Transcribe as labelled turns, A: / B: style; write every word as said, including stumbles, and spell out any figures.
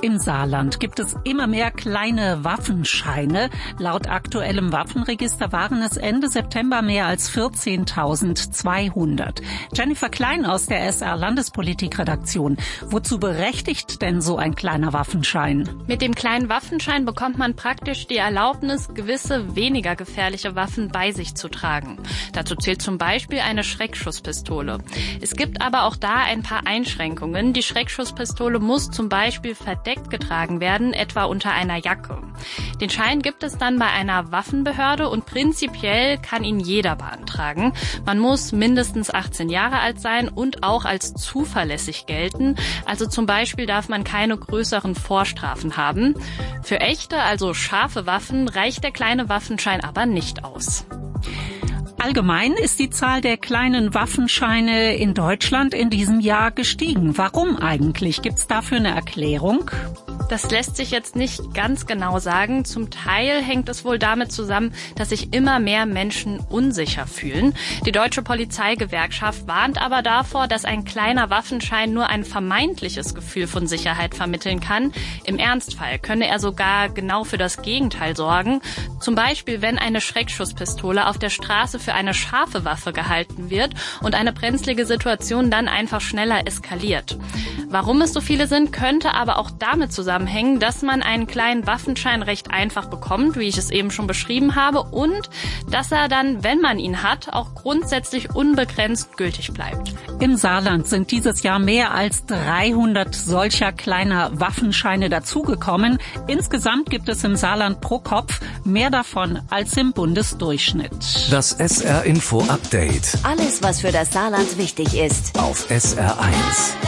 A: Im Saarland gibt es immer mehr kleine Waffenscheine. Laut aktuellem Waffenregister waren es Ende September mehr als vierzehntausendzweihundert. Jennifer Klein aus der S R-Landespolitik-Redaktion. Wozu berechtigt denn so ein kleiner Waffenschein?
B: Mit dem kleinen Waffenschein bekommt man praktisch die Erlaubnis, gewisse weniger gefährliche Waffen bei sich zu tragen. Dazu zählt zum Beispiel eine Schreckschusspistole. Es gibt aber auch da ein paar Einschränkungen. Die Schreckschusspistole muss zum Beispiel verdeckt getragen werden, etwa unter einer Jacke. Den Schein gibt es dann bei einer Waffenbehörde und prinzipiell kann ihn jeder beantragen. Man muss mindestens achtzehn Jahre alt sein und auch als zuverlässig gelten. Also zum Beispiel darf man keine größeren Vorstrafen haben. Für echte, also scharfe Waffen reicht der kleine Waffenschein aber nicht aus.
A: Allgemein ist die Zahl der kleinen Waffenscheine in Deutschland in diesem Jahr gestiegen. Warum eigentlich? Gibt's dafür eine Erklärung?
B: Das lässt sich jetzt nicht ganz genau sagen. Zum Teil hängt es wohl damit zusammen, dass sich immer mehr Menschen unsicher fühlen. Die Deutsche Polizeigewerkschaft warnt aber davor, dass ein kleiner Waffenschein nur ein vermeintliches Gefühl von Sicherheit vermitteln kann. Im Ernstfall könne er sogar genau für das Gegenteil sorgen. Zum Beispiel, wenn eine Schreckschusspistole auf der Straße für eine scharfe Waffe gehalten wird und eine brenzlige Situation dann einfach schneller eskaliert. Warum es so viele sind, könnte aber auch damit zusammenhängen, dass man einen kleinen Waffenschein recht einfach bekommt, wie ich es eben schon beschrieben habe, und dass er dann, wenn man ihn hat, auch grundsätzlich unbegrenzt gültig bleibt.
A: Im Saarland sind dieses Jahr mehr als dreihundert solcher kleiner Waffenscheine dazugekommen. Insgesamt gibt es im Saarland pro Kopf mehr davon als im Bundesdurchschnitt.
C: Das S R Info Update.
D: Alles, was für das Saarland wichtig ist.
C: Auf S R eins.